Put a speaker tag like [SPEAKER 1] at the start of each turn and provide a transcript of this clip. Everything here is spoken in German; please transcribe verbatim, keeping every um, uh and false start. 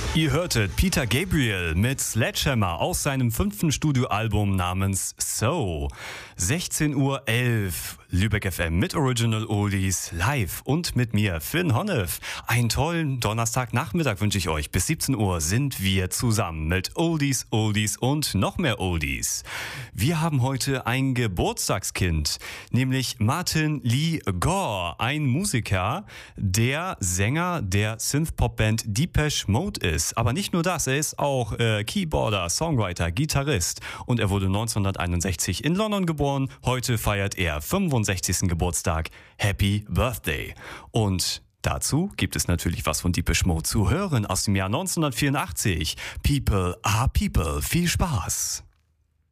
[SPEAKER 1] Ihr hörtet Peter Gabriel mit Sledgehammer aus seinem fünften Studioalbum namens So. sechzehn Uhr elf, Lübeck F M mit Original Oldies live und mit mir, Finn Honnef. Einen tollen Donnerstagnachmittag wünsche ich euch. Bis siebzehn Uhr sind wir zusammen mit Oldies, Oldies und noch mehr Oldies. Wir haben heute ein Geburtstagskind, nämlich Martin Lee Gore, ein Musiker, der Sänger der Synthpop-Band Depeche Mode ist. Aber nicht nur das, er ist auch äh, Keyboarder, Songwriter, Gitarrist und er wurde neunzehnhunderteinundsechzig in London geboren. Heute feiert er fünfundsechzigsten Geburtstag. Happy Birthday! Und dazu gibt es natürlich was von Depeche Mode zu hören aus dem Jahr neunzehnhundertvierundachtzig. People are People. Viel Spaß!